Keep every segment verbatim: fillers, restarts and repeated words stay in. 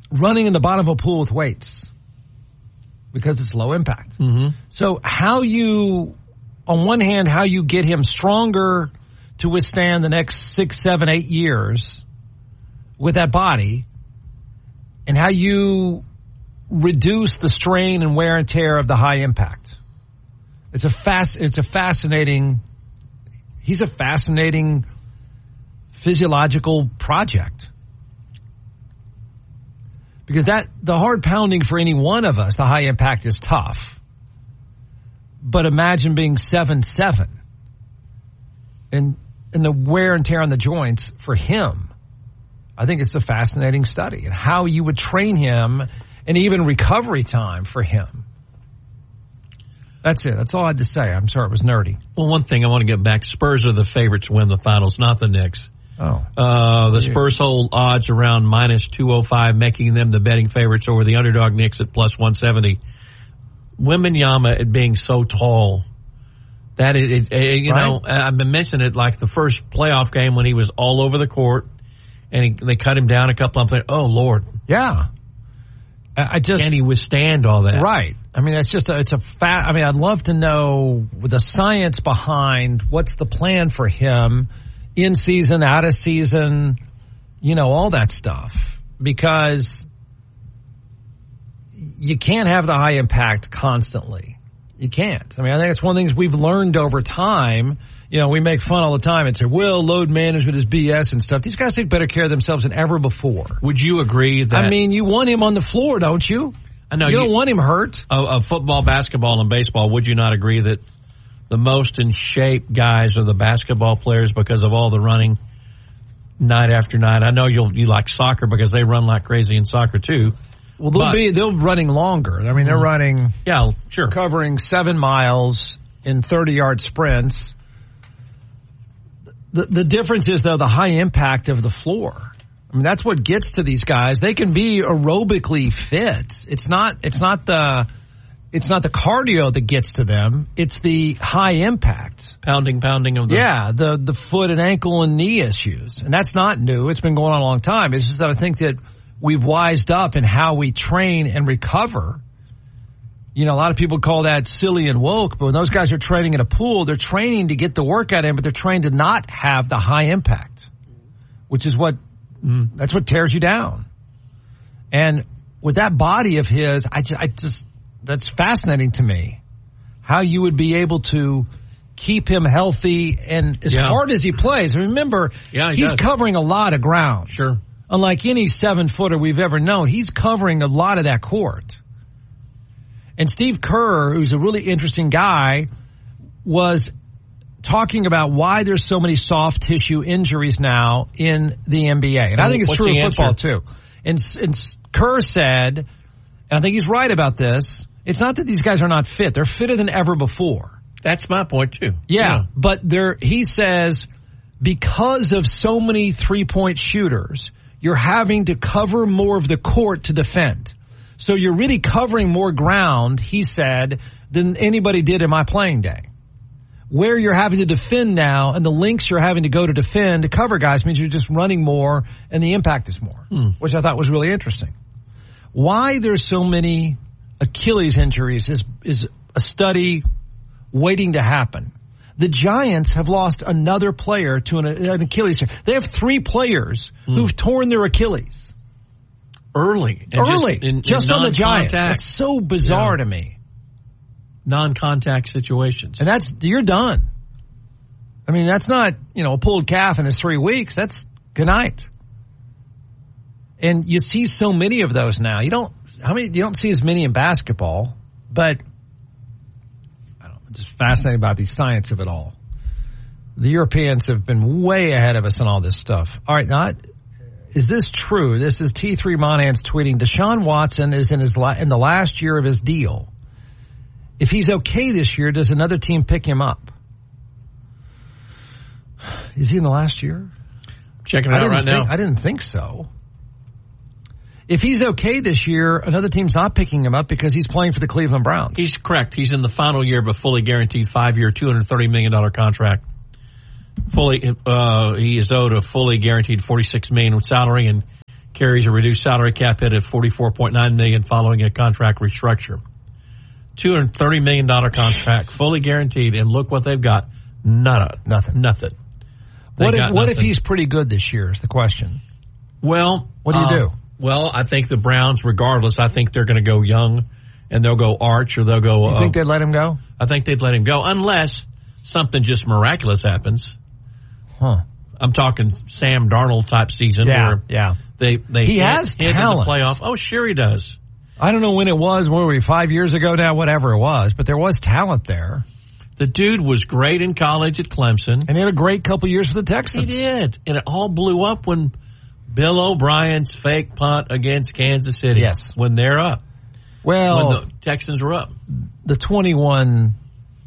running in the bottom of a pool with weights because it's low impact. Mm-hmm. So how you, on one hand, how you get him stronger to withstand the next six, seven, eight years with that body, and how you reduce the strain and wear and tear of the high impact. It's a fast, it's a fascinating, he's a fascinating physiological project. Because that, the hard pounding for any one of us, the high impact is tough. But imagine being seven seven. And, and the wear and tear on the joints for him. I think it's a fascinating study. And how you would train him and even recovery time for him. That's it. That's all I had to say. I'm sorry it was nerdy. Well, one thing I want to get back. Spurs are the favorites to win the finals, not the Knicks. Oh. Uh, the Spurs hold odds around minus two oh five, making them the betting favorites over the underdog Knicks at plus one seventy. Wembanyama at being so tall, that it, it, it you right. know, I've been mentioning it like the first playoff game when he was all over the court and he, they cut him down a couple of times. Oh, Lord. Yeah. I just. Can he withstand all that? Right. I mean, it's just a, it's a fat, I mean, I'd love to know the science behind what's the plan for him. In season, out of season, you know, all that stuff. Because you can't have the high impact constantly. You can't. I mean, I think it's one of the things we've learned over time. You know, we make fun all the time and say, well, load management is B S and stuff. These guys take better care of themselves than ever before. Would you agree that? I mean, you want him on the floor, don't you? I know. You, you don't want him hurt. Of, of football, basketball, and baseball, would you not agree that the most in shape guys are the basketball players because of all the running night after night? I know you'll you like soccer because they run like crazy in soccer too. Well, they'll but, be they're running longer. I mean, they're running yeah, sure, covering seven miles in thirty yard sprints. The the difference is though the high impact of the floor. I mean, that's what gets to these guys. They can be aerobically fit. It's not it's not the It's not the cardio that gets to them. It's the high impact. Pounding, pounding of the... Yeah, the, the foot and ankle and knee issues. And that's not new. It's been going on a long time. It's just that I think that we've wised up in how we train and recover. You know, a lot of people call that silly and woke, but when those guys are training in a pool, they're training to get the workout in, but they're trained to not have the high impact, which is what, mm, that's what tears you down. And with that body of his, I just, I just, that's fascinating to me, how you would be able to keep him healthy and as yeah. hard as he plays. Remember, yeah, he he's does. covering a lot of ground. Sure. Unlike any seven-footer we've ever known, he's covering a lot of that court. And Steve Kerr, who's a really interesting guy, was talking about why there's so many soft tissue injuries now in the N B A. And I think it's What's true of football, answer? too. And, and Kerr said, and I think he's right about this, it's not that these guys are not fit. They're fitter than ever before. That's my point, too. Yeah, yeah. but there, he says, because of so many three-point shooters, you're having to cover more of the court to defend. So you're really covering more ground, he said, than anybody did in my playing day. Where you're having to defend now and the links you're having to go to defend to cover guys means you're just running more and the impact is more, hmm. which I thought was really interesting. Why there's so many Achilles injuries is, is a study waiting to happen. The Giants have lost another player to an, an Achilles. They have three players hmm. who've torn their Achilles. Early. And Early. Just, in, just in on the Giants. That's It's so bizarre yeah. to me. Non-contact situations. And that's, you're done. I mean, that's not, you know, a pulled calf in his three weeks. That's good night. And you see so many of those now. You don't, how many, you don't see as many in basketball, but I don't know, I'm just fascinated about the science of it all. The Europeans have been way ahead of us on all this stuff. All right, now, is this true? This is T three Monans tweeting, Deshaun Watson is in his la- in the last year of his deal. If he's okay this year, does another team pick him up? Is he in the last year? Checking it out right think, now. I didn't think so. If he's okay this year, another team's not picking him up because he's playing for the Cleveland Browns. He's correct. He's in the final year of a fully guaranteed five-year, two hundred thirty million dollars contract. Fully, uh, he is owed a fully guaranteed forty-six million dollars salary, and carries a reduced salary cap hit of forty-four point nine million dollars following a contract restructure. two hundred thirty million dollars contract, fully guaranteed, and look what they've got. Nada. Nothing. Nothing. They What if, what nothing. if he's pretty good this year is the question. Well, What do you um, do? Well, I think the Browns, regardless, I think they're going to go young, and they'll go Arch, or they'll go. You uh, think they'd let him go? I think they'd let him go, unless something just miraculous happens. Huh. I'm talking Sam Darnold type season. Yeah, where yeah. They they He hit, has hit in the talent. playoff. Oh, sure he does. I don't know when it was. Where were we? Five years ago now? Whatever it was. But there was talent there. The dude was great in college at Clemson. And he had a great couple years for the Texans. He did. And it all blew up when Bill O'Brien's fake punt against Kansas City. Yes. When they're up. Well, When the Texans were up. the twenty-one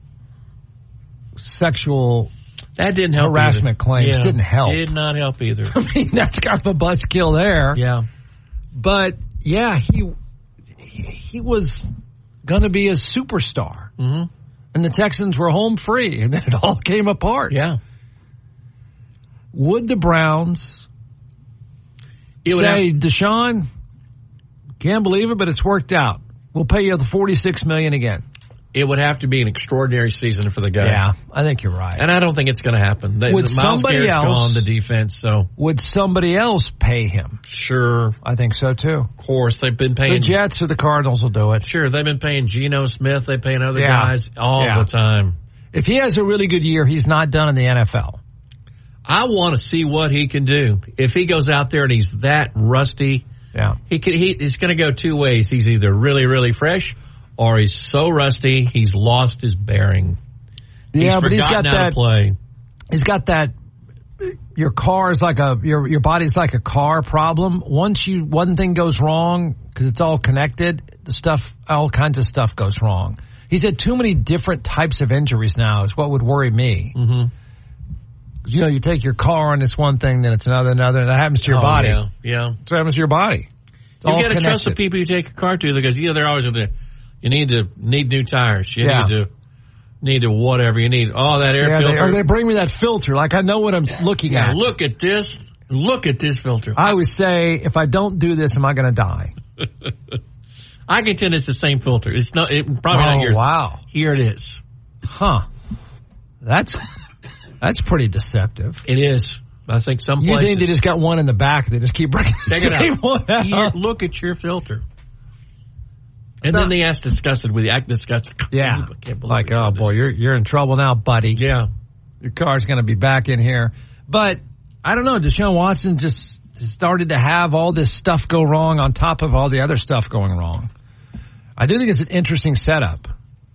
sexual That didn't help harassment either. claims Yeah. didn't help. Did not help either. I mean, that's kind of a buzzkill there. Yeah. But, yeah, he he was going to be a superstar. Mm-hmm. And the Texans were home free, and then it all came apart. Yeah. Would the Browns It would say, Deshaun, can't believe it, but it's worked out. We'll pay you the forty-six million dollars again. It would have to be an extraordinary season for the guy. Yeah, I think you're right. And I don't think it's going to happen. They, Would the Miles somebody Garrett's else- gone the defense, so Would somebody else pay him? sure, I think so, too. of course, they've been The paying. Jets or the Cardinals will do it. Sure, they've been paying Geno Smith. They're paying other Yeah. guys all Yeah. the time. If he has a really good year, he's not done in the N F L. I want to see what he can do. If he goes out there and he's that rusty, Yeah. he could. He, he's going to go two ways. He's either really, really fresh, or he's so rusty he's lost his bearing. Yeah, he's but he's got forgotten how that. to play. He's got that. Your car is like a your your body's like a car problem. Once you one thing goes wrong because it's all connected, the stuff all kinds of stuff goes wrong. He's had too many different types of injuries now. Is what would worry me. Mm-hmm. You know, you take your car and it's one thing, then it's another, another. That happens to your Oh, body. Yeah, yeah. That happens to your body. It's You all got to trust the connected. people you take a car to because you know they're always going to. You need to need new tires. You Yeah. need to need to whatever you need. Oh, that air Yeah, they, filter. or they bring me that filter. Like I know what I'm looking Yeah, at. look at this. Look at this filter. I always say, if I don't do this, am I going to die? I contend it's the same filter. It's not. It, probably Oh, not yours. wow. Here it is. Huh. That's that's pretty deceptive. It is. I think some You places. think they just got one in the back? They just keep bringing the Check it same out. one out? Here, look at your filter. And No. then they act disgusted with you. Act disgusted. Yeah. I can't believe Like, you're oh doing boy, this. you're you're in trouble now, buddy. Yeah. Your car's going to be back in here. But I don't know. Deshaun Watson just started to have all this stuff go wrong on top of all the other stuff going wrong. I do think it's an interesting setup.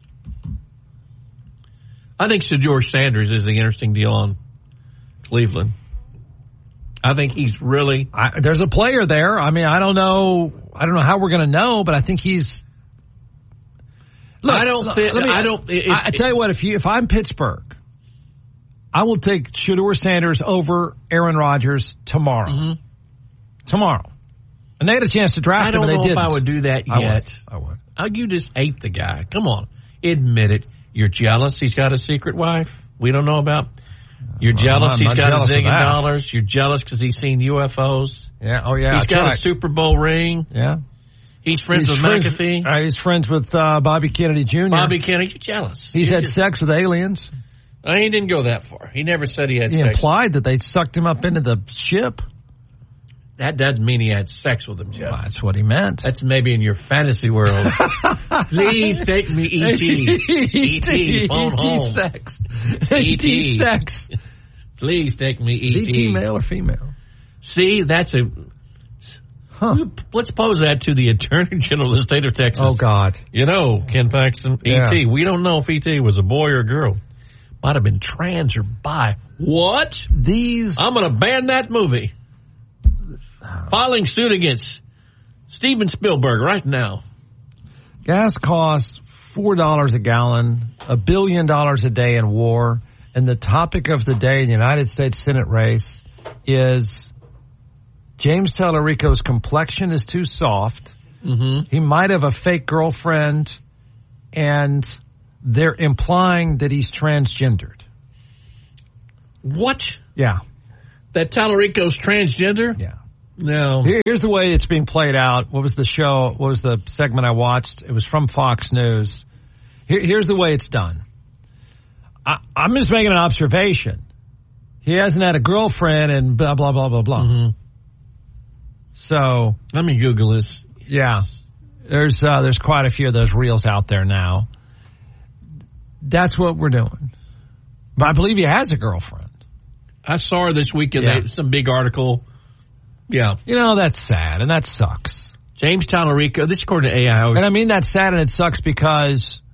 I think Sir George Sanders is the interesting deal on Cleveland. I think he's really. I, there's a player there. I mean, I don't know. I don't know how we're going to know, but I think he's. Look, I don't think. let me- I don't. It, I, I tell you what, if you if I'm Pittsburgh, I will take Shedeur Sanders over Aaron Rodgers tomorrow. Mhm. Tomorrow, and they had a chance to draft I him, don't and they know didn't. if I would do that I yet. would. I would. Oh, you just ate the guy. Come on, admit it. You're jealous. He's got a secret wife we don't know about. You're Well, jealous. I'm He's not got a jealous of zillion that. dollars. You're jealous because he's seen U F Os. Yeah. Oh yeah. He's that's got right. a Super Bowl ring. Yeah. He's friends He's with friends- McAfee. uh, he's friends with uh, Bobby Kennedy Junior Bobby Kennedy. You're jealous. He's You're had just- sex with aliens. Uh, he didn't go that far. He never said he had He sex. implied that they sucked him up into the ship. That doesn't mean he had sex with him, Jeff. Well, that's what he meant. That's maybe in your fantasy world. Please take me, E T E T, phone home. sex. E T E T sex. Please take me, E E T T male or female? See, that's a. Huh. Let's pose that to the Attorney General of the state of Texas. Oh, God. You know, Ken Paxton, Yeah. E T. We don't know if E T was a boy or a girl. Might have been trans or bi. What? These. I'm going to ban that movie. Filing suit against Steven Spielberg right now. Gas costs four dollars a gallon, a billion dollars a day in war, and the topic of the day in the United States Senate race is James Tallarico's complexion is too soft. Mm-hmm. He might have a fake girlfriend, and they're implying that he's transgendered. What? Yeah. That Tallarico's transgender? Yeah. No. Here, here's the way it's being played out. What was the show? What was the segment I watched? It was from Fox News. Here, here's the way it's done. I, I'm just making an observation. He hasn't had a girlfriend and blah, blah, blah, blah, blah. Mm-hmm. So. Let me Google this. Yeah. There's, uh, there's quite a few of those reels out there now. That's what we're doing. But I believe he has a girlfriend. I saw her this weekend. Yeah. They, some big article. Yeah. You know, that's sad, and that sucks. James Tallarico, this is according to A I. And I mean that's sad and it sucks because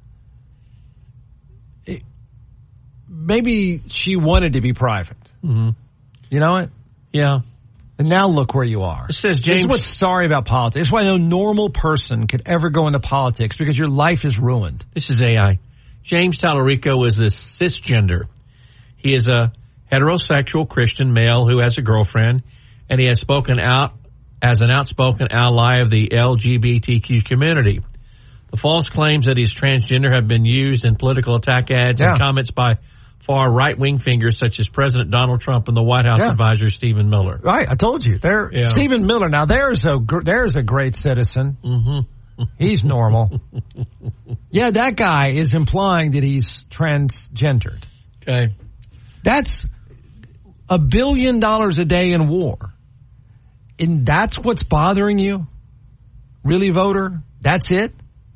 it, maybe she wanted to be private. Mm-hmm. You know it? Yeah. And now look where you are. It says James. This is what's sorry about politics. This is why no normal person could ever go into politics because your life is ruined. This is A I. James Tallarico is a cisgender. He is a heterosexual Christian male who has a girlfriend, and he has spoken out as an outspoken ally of the L G B T Q community. The false claims that he's transgender have been used in political attack ads yeah. and comments by far right-wing figures such as President Donald Trump and the White House yeah. advisor Stephen Miller. Right, I told you. There, yeah. Stephen Miller. Now there's a there's a great citizen. Mm-hmm. He's normal. Yeah, that guy is implying that he's transgendered. Okay. That's a billion dollars a day in war. And that's what's bothering you? Really, voter? That's it?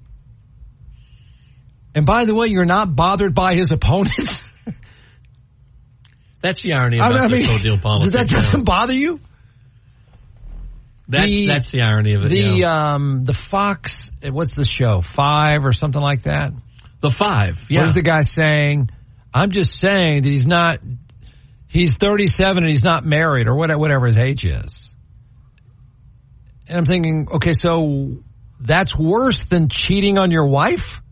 And by the way, you're not bothered by his opponents? That's the irony about I mean, this whole deal politics. That doesn't bother you? That, the, that's the irony of it. The yeah. um the Fox, what's the show? Five or something like that? The Five, yeah. Where's the guy saying, I'm just saying that he's not, he's thirty-seven and he's not married or whatever, whatever his age is. And I'm thinking, okay, so that's worse than cheating on your wife?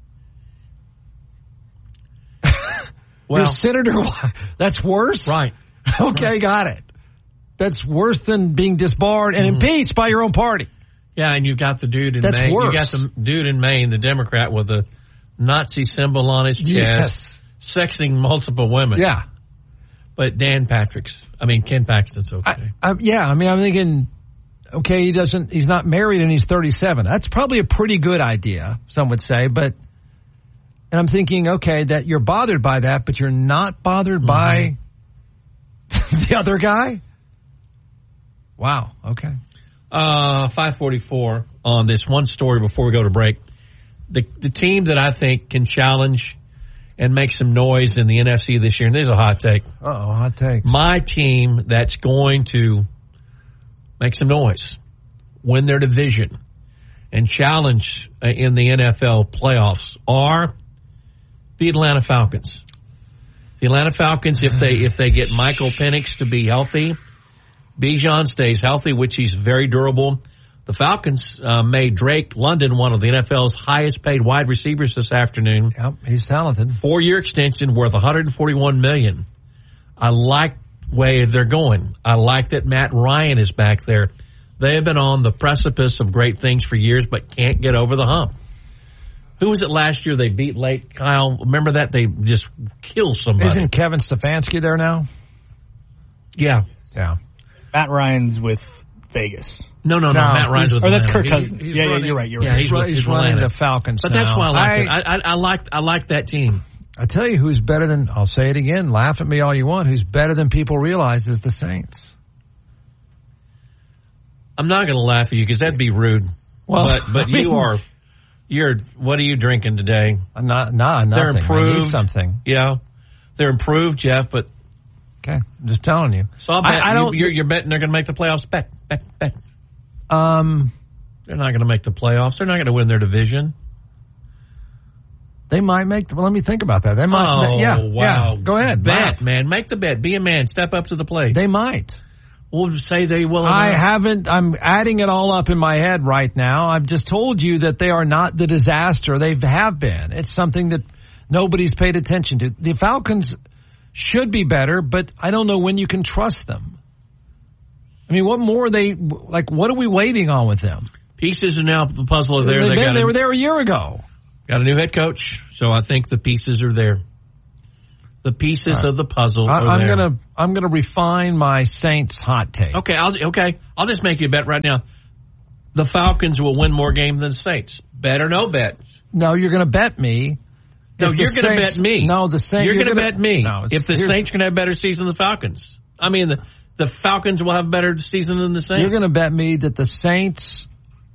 Well, your senator, that's worse? Right. Okay, right. Got it. That's worse than being disbarred and mm-hmm. impeached by your own party. Yeah, and you've got the dude in that's Maine. Worse. You got the dude in Maine, the Democrat, with a Nazi symbol on his chest, yes. sexting multiple women. Yeah. But Dan Patrick's, I mean, Ken Paxton's okay. I, I, yeah, I mean, I'm thinking, okay, he doesn't, he's not married and he's thirty-seven. That's probably a pretty good idea, some would say, but, and I'm thinking, okay, that you're bothered by that, but you're not bothered mm-hmm. by the other guy? Wow, okay. Uh, five forty-four on this one story before we go to break. The the team that I think can challenge and make some noise in the N F C this year, and there's a hot take. Uh-oh, hot take. My team that's going to make some noise, win their division, and challenge in the N F L playoffs are the Atlanta Falcons. The Atlanta Falcons, if they if they get Michael Penix to be healthy, Bijan stays healthy, which he's very durable. The Falcons uh, made Drake London one of the N F L's highest paid wide receivers this afternoon. Yep, he's talented. Four-year extension worth one hundred forty-one million dollars. I like the way they're going. I like that Matt Ryan is back there. They have been on the precipice of great things for years, but can't get over the hump. Who was it last year they beat late? Kyle, remember that? They just killed somebody. Isn't Kevin Stefanski there now? Yeah. Yeah. Matt Ryan's with Vegas. No, no, no. no Matt Ryan's with Or that's Atlanta. Kirk Cousins. He's, he's yeah, running, yeah, you're right. You're yeah, right. He's, he's, with, he's he's running Atlanta. the Falcons But now. that's why I like I, it. I, I, I like I like that team. I tell you who's better than, I'll say it again, laugh at me all you want, who's better than people realize is the Saints. I'm not going to laugh at you because that'd be rude. Well, but, but I mean, you are, you're, what are you drinking today? I'm not, nah, nothing. They're improved. I need something. Yeah. They're improved, Jeff, but. Okay. I'm just telling you. So I'll bet I, I don't, you, you're, you're betting they're going to make the playoffs. Bet, bet, bet. Um, they're not going to make the playoffs. They're not going to win their division. They might make the, well, let me think about that. They might. Oh, yeah. wow. Yeah, go ahead. Bet, laugh. man. Make the bet. Be a man. Step up to the plate. They might. We'll say they will. I haven't, I'm adding it all up in my head right now. I've just told you that they are not the disaster they have been. It's something that nobody's paid attention to. The Falcons should be better, but I don't know when you can trust them. I mean, what more are they, like, what are we waiting on with them? Pieces are now, the puzzle are there. They, they, they, got they a, were there a year ago. Got a new head coach, so I think the pieces are there. The pieces right. of the puzzle I, are I'm there. gonna I'm gonna refine my Saints hot take. Okay, I'll okay. I'll just make you a bet right now. The Falcons will win more games than the Saints. Bet or no bet? No, you're gonna bet me. No, If you're the going to Saints- bet me. No, the Saints. You're, you're going to gonna- bet me. No, it's- if the here's- Saints can have a better season than the Falcons. I mean, the, the Falcons will have a better season than the Saints. You're going to bet me that the Saints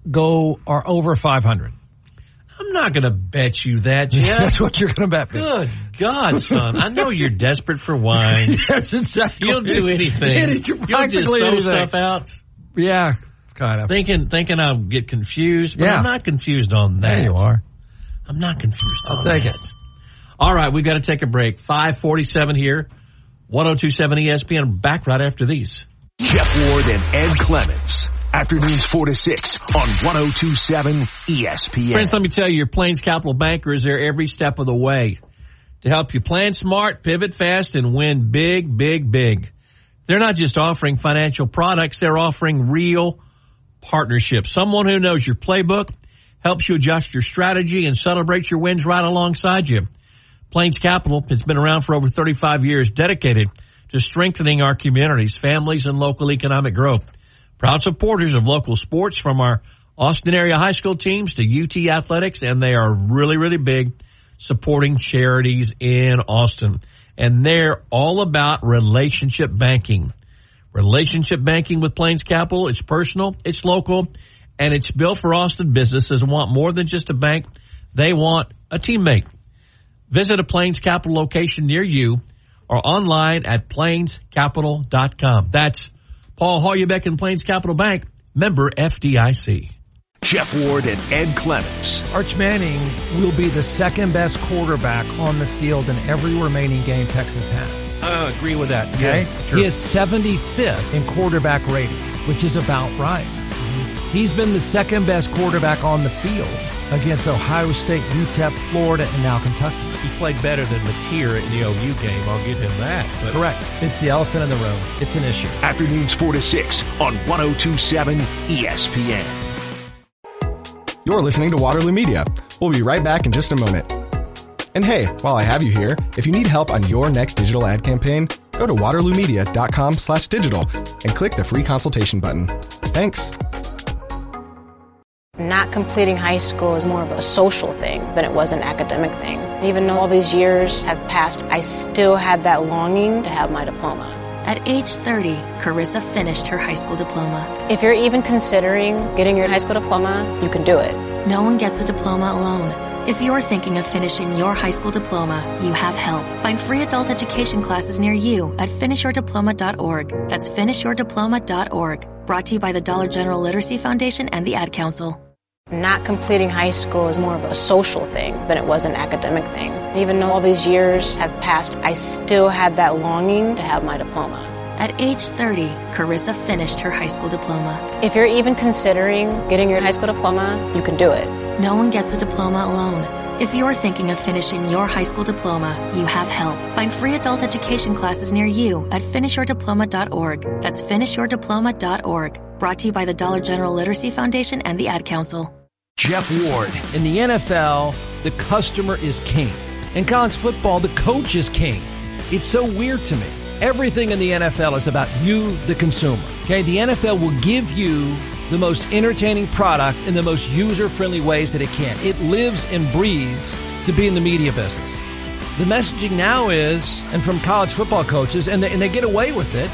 go are over five hundred. I'm not going to bet you that, Jeff. That's what you're going to bet me. Good God, son. I know you're desperate for wine. Yes, exactly. You'll do anything. It is You'll just practically throw anything. stuff out. Yeah, kind of. Thinking thinking I'll get confused, but Yeah. I'm not confused on that. There you are. I'm not confused I'll on take that. it. All right, we got to take a break. five forty-seven here, one oh two point seven E S P N. Back right after these. Jeff Ward and Ed Clements. Afternoons four to six on one oh two point seven E S P N. Friends, let me tell you, your Plains Capital Banker is there every step of the way to help you plan smart, pivot fast, and win big, big, big. They're not just offering financial products, they're offering real partnerships. Someone who knows your playbook, helps you adjust your strategy, and celebrates your wins right alongside you. Plains Capital has been around for over thirty-five years, dedicated to strengthening our communities, families, and local economic growth. Proud supporters of local sports, from our Austin area high school teams to U T athletics, and they are really, really big supporting charities in Austin. And they're all about relationship banking. Relationship banking with Plains Capital, it's personal, it's local, and it's built for Austin businesses who want more than just a bank. They want a teammate. Visit a Plains Capital location near you or online at plains capital dot com. That's Paul Hoyubeck and Plains Capital Bank, member F D I C. Jeff Ward and Ed Clements. Arch Manning will be the second best quarterback on the field in every remaining game Texas has. I agree with that. Okay? Yeah, sure. He is seventy-fifth in quarterback rating, which is about right. He's been the second best quarterback on the field against Ohio State, U T E P, Florida, and now Kentucky. He played better than Mateer in the O U game. I'll give him that. But Correct. It's the elephant in the room. It's an issue. Afternoons four to six on one oh two point seven E S P N. You're listening to Waterloo Media. We'll be right back in just a moment. And hey, while I have you here, if you need help on your next digital ad campaign, go to waterloomedia.com slash digital and click the free consultation button. Thanks. Not completing high school is more of a social thing than it was an academic thing. Even though all these years have passed, I still had that longing to have my diploma. At age thirty, Carissa finished her high school diploma. If you're even considering getting your high school diploma, you can do it. No one gets a diploma alone. If you're thinking of finishing your high school diploma, you have help. Find free adult education classes near you at finish your diploma dot org. That's finish your diploma dot org. Brought to you by the Dollar General Literacy Foundation and the Ad Council. Not completing high school is more of a social thing than it was an academic thing. Even though all these years have passed, I still had that longing to have my diploma. At age thirty, Carissa finished her high school diploma. If you're even considering getting your high school diploma, you can do it. No one gets a diploma alone. If you're thinking of finishing your high school diploma, you have help. Find free adult education classes near you at finish your diploma dot org. That's finish your diploma dot org. Brought to you by the Dollar General Literacy Foundation and the Ad Council. Jeff Ward. In the N F L, the customer is king. In college football, the coach is king. It's so weird to me. Everything in the N F L is about you, the consumer. Okay, the N F L will give you the most entertaining product in the most user-friendly ways that it can. It lives and breathes to be in the media business. The messaging now is, and from college football coaches, and they, and they get away with it,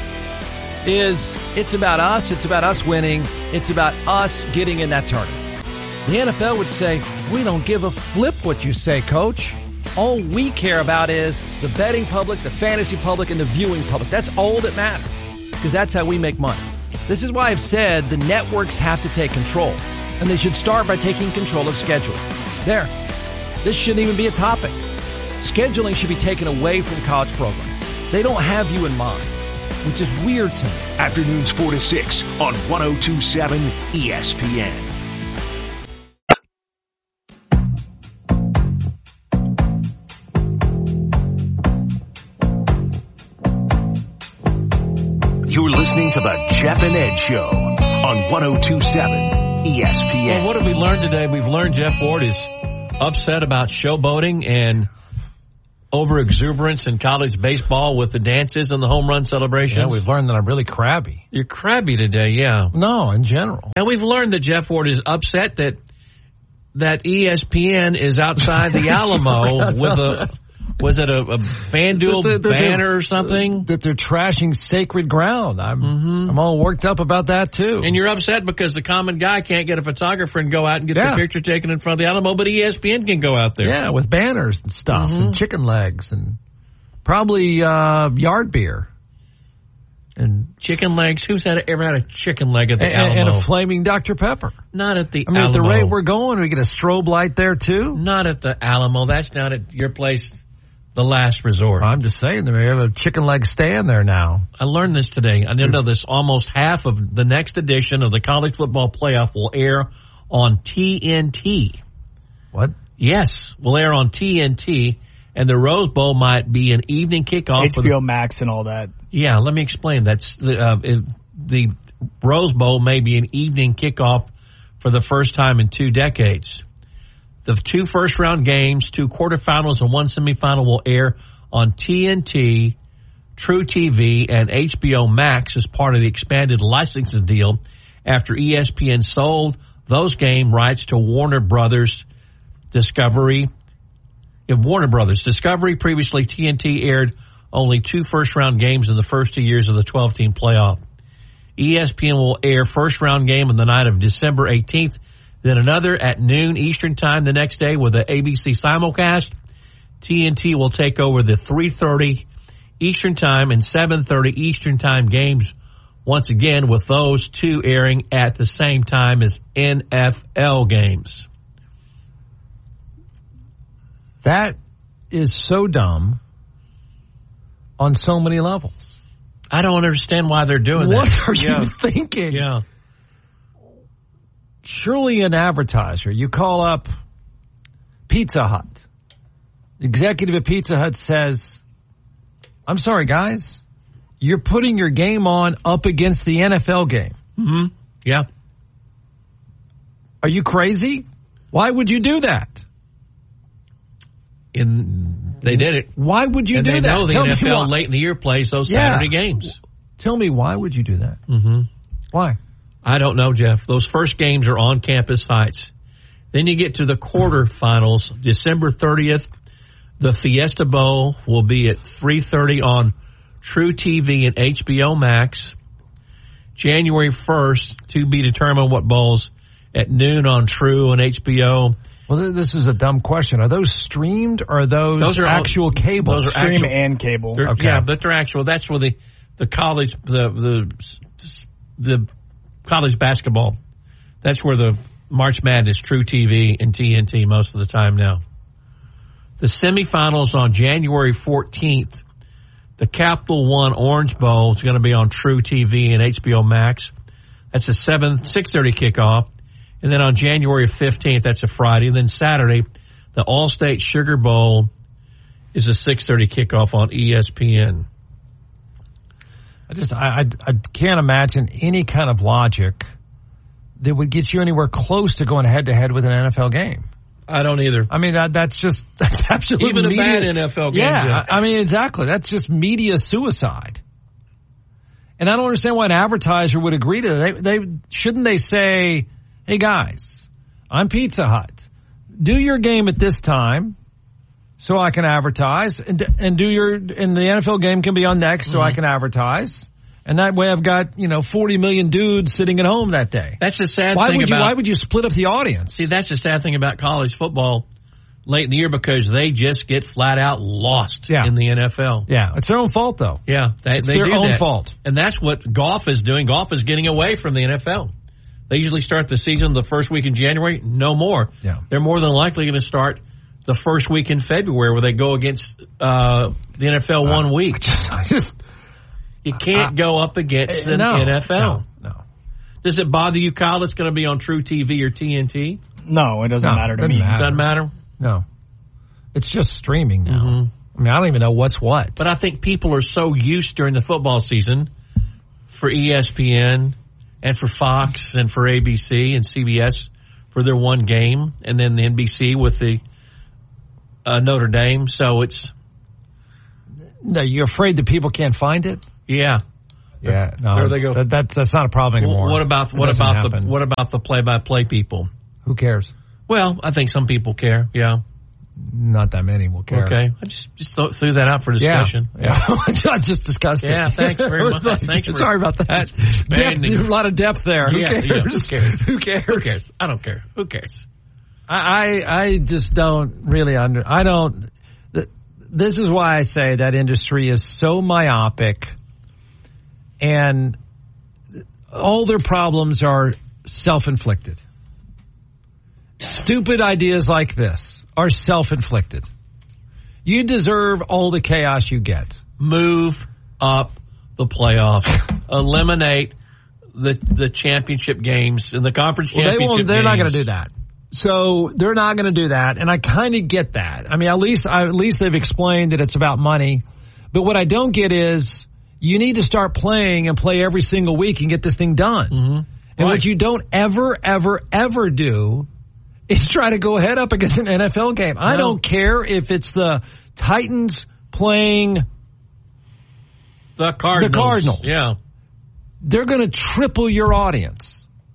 is it's about us, it's about us winning, it's about us getting in that tournament. The N F L would say, we don't give a flip what you say, coach. All we care about is the betting public, the fantasy public, and the viewing public. That's all that matters, because that's how we make money. This is why I've said the networks have to take control, and they should start by taking control of scheduling. There. This shouldn't even be a topic. Scheduling should be taken away from college programs. They don't have you in mind, which is weird to me. Afternoons four to six on one oh two point seven E S P N. You're listening to the Jeff and Ed Show on one oh two point seven E S P N. Well, what have we learned today? We've learned Jeff Ward is upset about showboating and over exuberance in college baseball with the dances and the home run celebrations. Yeah, we've learned that I'm really crabby. You're crabby today, yeah. No, in general. And we've learned that Jeff Ward is upset that that E S P N is outside the Alamo with a, was it a, a FanDuel The- the- the- banner or something? That they're trashing sacred ground. I'm Mm-hmm. I'm all worked up about that too. And you're upset because the common guy can't get a photographer and go out and get Yeah. the picture taken in front of the Alamo, but E S P N can go out there. yeah, with banners and stuff Mm-hmm. and chicken legs and probably uh, yard beer and Chicken legs. Who's had ever had a chicken leg at the and, Alamo? and a flaming Doctor Pepper. Not at the I mean, Alamo. at the rate we're going, we get a strobe light there too. Not at the Alamo. That's down at your place, the last resort. I'm just saying, they have a chicken leg stand there now. I learned this today. I didn't know this. Almost half of the next edition of the college football playoff will air on T N T. What? Yes, will air on T N T, and the Rose Bowl might be an evening kickoff. H for B O the, Max and all that. yeah, let me explain. That's the uh, it, the Rose Bowl may be an evening kickoff for the first time in two decades. The two first round games, two quarterfinals, and one semifinal will air on T N T, True T V, and H B O Max as part of the expanded licensing deal after E S P N sold those game rights to Warner Brothers Discovery. In Warner Brothers Discovery, previously T N T aired only two first round games in the first two years of the twelve team playoff. E S P N will air first round game on the night of December eighteenth, then another at noon Eastern time the next day with the A B C simulcast. T N T will take over the three thirty Eastern time and seven thirty Eastern time games once again, with those two airing at the same time as N F L games. That is so dumb on so many levels. I don't understand why they're doing What that. are yeah. you thinking? Yeah. Surely an advertiser, you call up Pizza Hut. The executive at Pizza Hut says, I'm sorry, guys, you're putting your game on up against the N F L game. Mm-hmm. Yeah. Are you crazy? Why would you do that? In, they did it. Why would you and do they that? know the Tell N F me L why. late in the year plays those Yeah. Saturday games. Tell me, why would you do that? Mm-hmm. Why? I don't know, Jeff. Those first games are on campus sites. Then you get to the quarterfinals, December thirtieth. The Fiesta Bowl will be at three thirty on True T V and H B O Max. January first, to be determined what bowls, at noon on True and H B O. Well, th- this is a dumb question. Are those streamed or are those, Those are all- actual cable? those are Stream actual- and cable. They're- Okay. Yeah, but they're actual. That's where the the college the the the college basketball. That's where the March Madness, True T V and T N T most of the time now. The semifinals on January fourteenth. The Capital One Orange Bowl is going to be on True T V and H B O Max. That's a seven six thirty kickoff. And then on January fifteenth, that's a Friday. And then Saturday, the All-State Sugar Bowl is a six thirty kickoff on E S P N. I just, I, I, I can't imagine any kind of logic that would get you anywhere close to going head to head with an N F L game. I don't either. I mean, that, that's just, that's absolutely Even a media. bad N F L game. Yeah, Jeff. I I mean, exactly. That's just media suicide. And I don't understand why an advertiser would agree to that. They, they shouldn't they say, hey guys, I'm Pizza Hut. Do your game at this time so I can advertise, and and do your and the N F L game can be on next so mm-hmm. I can advertise. And that way I've got, you know, forty million dudes sitting at home that day. That's the sad why thing would you, about... Why would you split up the audience? See, that's the sad thing about college football late in the year, because they just get flat out lost yeah. in the N F L. Yeah, it's their own fault, though. Yeah, they, it's they their do own that. fault. And that's what golf is doing. Golf is getting away from the N F L. They usually start the season the first week in January. No more. Yeah. They're more than likely going to start the first week in February, where they go against uh, the N F L uh, one week. I just... I just You can't uh, go up against an no, N F L. No, no. Does it bother you, Kyle, it's going to be on True T V or T N T? No, it doesn't no, matter to doesn't me. Matter. Doesn't matter? No. It's just streaming now. Mm-hmm. I mean, I don't even know what's what. But I think people are so used during the football season for E S P N and for Fox and for A B C and C B S for their one game, and then the N B C with the uh, Notre Dame. So it's No, you're afraid that people can't find it? Yeah. Yeah. No, there they go. That, that, that's not a problem anymore. What about what about happen. the what about the play-by-play people? Who cares? Well, I think some people care. Yeah. Not that many will care. Okay. I just just threw that out for discussion. Yeah. yeah. I just discussed it. Yeah, thanks very much. like, thanks for sorry about that. Depth, a lot of depth there. Who, yeah, cares? Yeah, who cares? Who cares? Who cares? I don't care. Who cares? I, I, I just don't really under, I don't, th- this is why I say that industry is so myopic and all their problems are self-inflicted. Stupid ideas like this are self-inflicted. You deserve all the chaos you get. Move up the playoffs. Eliminate the the championship games and the conference well, championship they won't, they're games. not going to do that. So they're not going to do that, and I kind of get that. I mean, at least at least they've explained that it's about money. But what I don't get is you need to start playing and play every single week and get this thing done. Mm-hmm. And right. what you don't ever, ever, ever do is try to go head up against an N F L game. I no. don't care if it's the Titans playing the Cardinals. The Cardinals. Yeah. They're going to triple your audience.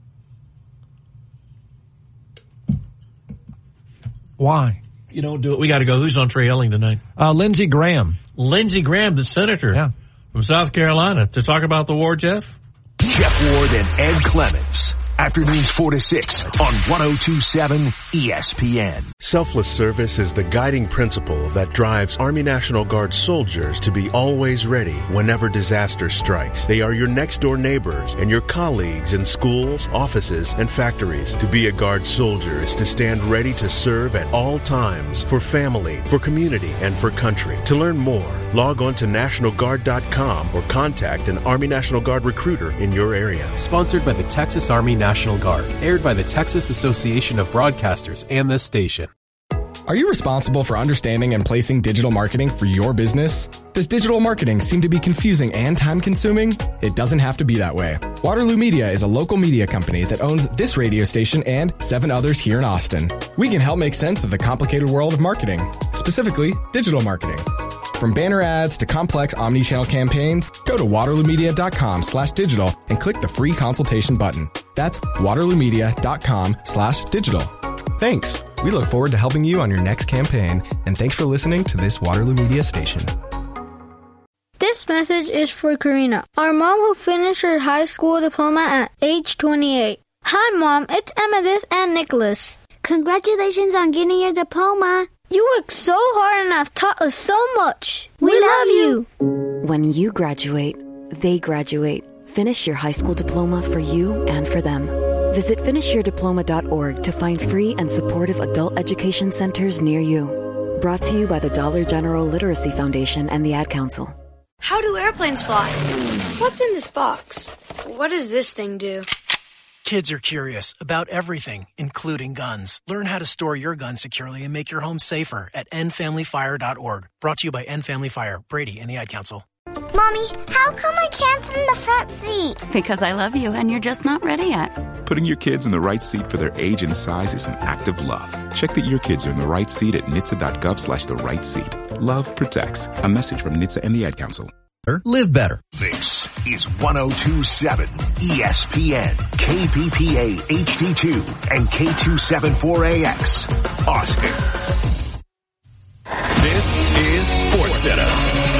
Why? You don't do it. We got to go. Who's on Trey Elling tonight? Uh, Lindsey Graham. Lindsey Graham, the senator yeah. from South Carolina, to talk about the war, Jeff? Jeff Ward and Ed Clements. Afternoons four to six on one oh two point seven E S P N. Selfless service is the guiding principle that drives Army National Guard soldiers to be always ready whenever disaster strikes. They are your next door neighbors and your colleagues in schools, offices, and factories. To be a Guard soldier is to stand ready to serve at all times for family, for community, and for country. To learn more, log on to National Guard dot com or contact an Army National Guard recruiter in your area. Sponsored by the Texas Army National Guard. Aired by the Texas Association of Broadcasters and this station. Are you responsible for understanding and placing digital marketing for your business? Does digital marketing seem to be confusing and time-consuming? It doesn't have to be that way. Waterloo Media is a local media company that owns this radio station and seven others here in Austin. We can help make sense of the complicated world of marketing, specifically digital marketing. From banner ads to complex omni-channel campaigns, go to waterloomedia.com slash digital and click the free consultation button. That's waterloomedia.com slash digital. Thanks. We look forward to helping you on your next campaign, and thanks for listening to this Waterloo Media station. This message is for Karina, our mom who finished her high school diploma at age twenty-eight. Hi, Mom. It's Emmettith and Nicholas. Congratulations on getting your diploma. You worked so hard and have taught us so much. We, we love you. When you graduate, they graduate. Finish your high school diploma for you and for them. Visit finish your diploma dot org to find free and supportive adult education centers near you. Brought to you by the Dollar General Literacy Foundation and the Ad Council. How do airplanes fly? What's in this box? What does this thing do? Kids are curious about everything, including guns. Learn how to store your gun securely and make your home safer at end family fire dot org. Brought to you by End Family Fire, Brady, and the Ad Council. Mommy, how come I can't sit in the front seat? Because I love you and you're just not ready yet. Putting your kids in the right seat for their age and size is an act of love. Check that your kids are in the right seat at N H T S A dot gov slash the right seat. Love protects. A message from N H T S A and the Ad Council. Live better. This is one oh two point seven E S P N, K P P A H D two, and K two seventy-four A X, Austin. This is SportsCenter.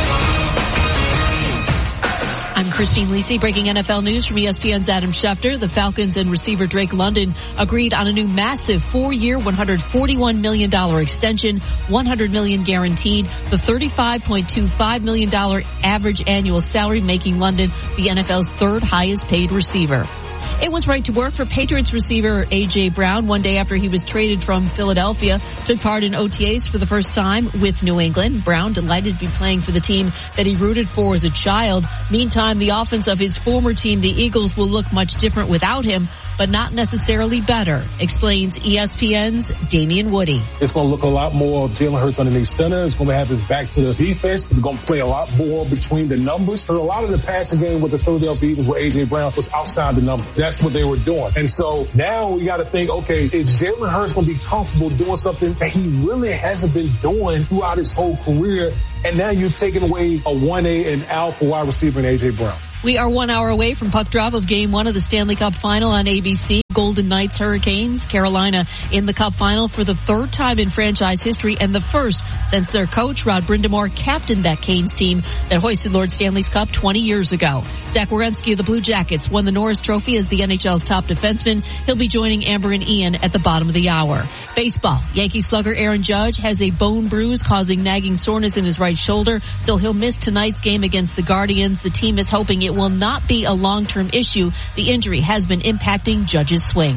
I'm Christine Lisi, breaking N F L news from E S P N's Adam Schefter. The Falcons and receiver Drake London agreed on a new massive four-year, one hundred forty-one million dollars extension, one hundred million dollars guaranteed, the thirty-five point two five million dollars average annual salary, making London the N F L's third highest paid receiver. It was right to work for Patriots receiver A J. Brown one day after he was traded from Philadelphia. Took part in O T As for the first time with New England. Brown delighted to be playing for the team that he rooted for as a child. Meantime, the offense of his former team, the Eagles, will look much different without him, but not necessarily better, explains E S P N's Damian Woody. It's going to look a lot more Jalen Hurts underneath center. It's going to have his back to the defense. It's going to play a lot more between the numbers. So a lot of the passing game with the Philadelphia Eagles with A J. Brown was outside the numbers. That's that's what they were doing. And so now we got to think, okay, is Jalen Hurts going to be comfortable doing something that he really hasn't been doing throughout his whole career? And now you're taking away a one A and alpha wide receiver in A J. Brown. We are one hour away from puck drop of game one of the Stanley Cup Final on A B C. Golden Knights Hurricanes, Carolina in the Cup Final for the third time in franchise history and the first since their coach Rod Brind'Amour captained that Canes team that hoisted Lord Stanley's Cup twenty years ago. Zach Werenski of the Blue Jackets won the Norris Trophy as the N H L's top defenseman. He'll be joining Amber and Ian at the bottom of the hour. Baseball, Yankee slugger Aaron Judge has a bone bruise causing nagging soreness in his right shoulder, so he'll miss tonight's game against the Guardians. The team is hoping it will not be a long-term issue. The injury has been impacting Judge's swing.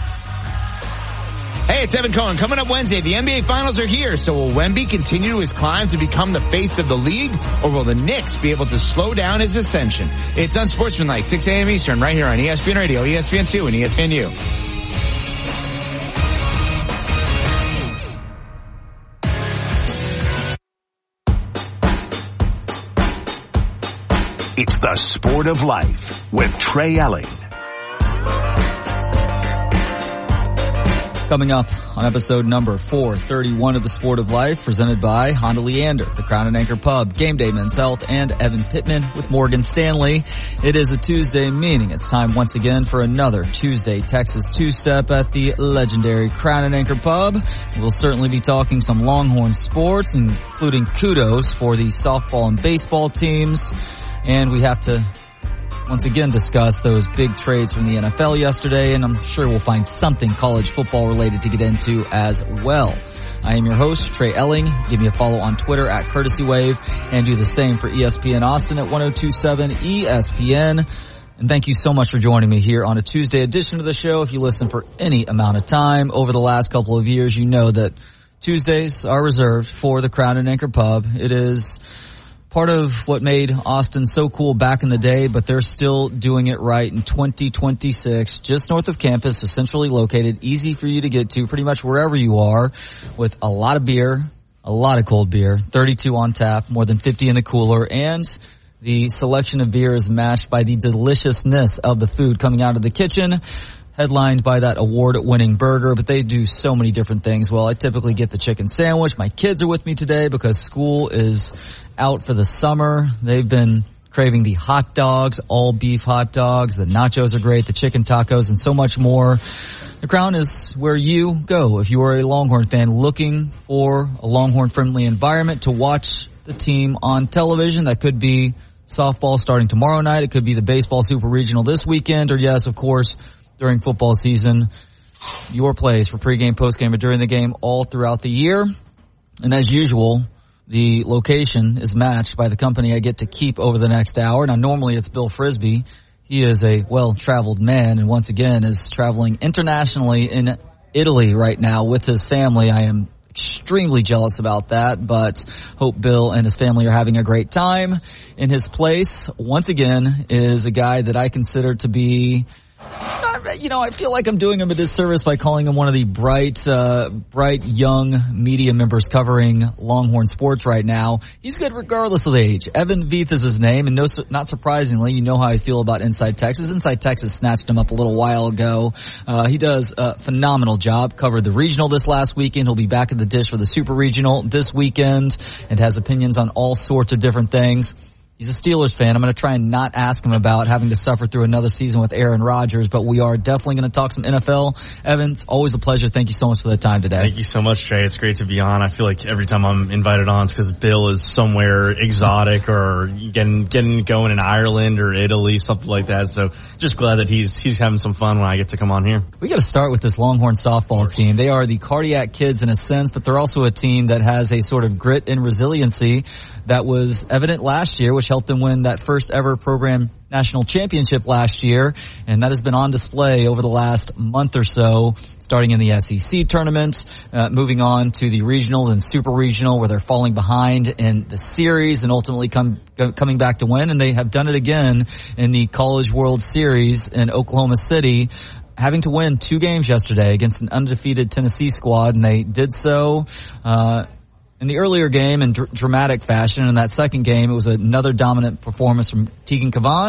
Hey, it's Evan Cohen. Coming up Wednesday, the N B A Finals are here. So will Wemby continue his climb to become the face of the league, or will the Knicks be able to slow down his ascension? It's Unsportsmanlike, six a.m. Eastern, right here on E S P N Radio, E S P N two, and E S P N U. It's the Sport of Life with Trey Elling. Coming up on episode number four thirty-one of the Sport of Life, presented by Honda Leander, the Crown and Anchor Pub, Game Day Men's Health, and Evan Pittman with Morgan Stanley. It is a Tuesday, meaning it's time once again for another Tuesday Texas two-step at the legendary Crown and Anchor Pub. We'll certainly be talking some Longhorn sports, including kudos for the softball and baseball teams. And we have to once again discuss those big trades from the N F L yesterday, and I'm sure we'll find something college football related to get into as well. I am your host, Trey Elling. Give me a follow on Twitter at Courtesy Wave, and do the same for E S P N Austin at one oh two point seven E S P N. And thank you so much for joining me here on a Tuesday edition of the show. If you listen for any amount of time over the last couple of years, you know that Tuesdays are reserved for the Crown and Anchor Pub. It is part of what made Austin so cool back in the day, but they're still doing it right in twenty twenty-six, just north of campus, is centrally located, easy for you to get to pretty much wherever you are, with a lot of beer, a lot of cold beer, thirty-two on tap, more than fifty in the cooler, and the selection of beer is matched by the deliciousness of the food coming out of the kitchen, headlined by that award-winning burger, but they do so many different things. Well, I typically get the chicken sandwich. My kids are with me today because school is out for the summer. They've been craving the hot dogs, all beef hot dogs. The nachos are great, the chicken tacos, and so much more. The Crown is where you go if you are a Longhorn fan looking for a Longhorn-friendly environment to watch the team on television. That could be softball starting tomorrow night. It could be the baseball super regional this weekend, or yes, of course, during football season, your plays for pregame, postgame, or during the game all throughout the year. And as usual, the location is matched by the company I get to keep over the next hour. Now, normally it's Bill Frisbee. He is a well-traveled man and once again is traveling internationally in Italy right now with his family. I am extremely jealous about that, but hope Bill and his family are having a great time. In his place, once again, is a guy that I consider to be, you know, I feel like I'm doing him a disservice by calling him one of the bright, uh, bright young media members covering Longhorn sports right now. He's good regardless of age. Evan Veith is his name, and no, not surprisingly, you know how I feel about Inside Texas. Inside Texas snatched him up a little while ago. Uh, he does a phenomenal job. Covered the regional this last weekend. He'll be back in the dish for the super regional this weekend and has opinions on all sorts of different things. He's a Steelers fan. I'm going to try and not ask him about having to suffer through another season with Aaron Rodgers, but we are definitely going to talk some N F L. Evan, it's always a pleasure. Thank you so much for the time today. Thank you so much, Trey. It's great to be on. I feel like every time I'm invited on, it's because Bill is somewhere exotic or getting getting going in Ireland or Italy, something like that. So just glad that he's he's having some fun when I get to come on here. We got to start with this Longhorn softball team. They are the cardiac kids in a sense, but they're also a team that has a sort of grit and resiliency that was evident last year, which helped them win that first ever program national championship last year, and that has been on display over the last month or so, starting in the S E C tournament, uh, moving on to the regional and super regional, where they're falling behind in the series and ultimately come coming back to win, and they have done it again in the College World Series in Oklahoma City, having to win two games yesterday against an undefeated Tennessee squad, and they did so uh in the earlier game in dr- dramatic fashion. In that second game, it was another dominant performance from Tegan Cavan.